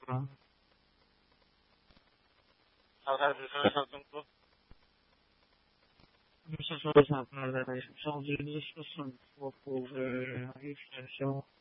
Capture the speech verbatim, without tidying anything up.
Pronto. Saudades do Jorge Clube. Muchas gracias por dar a discussão de discussão do clube. Isso é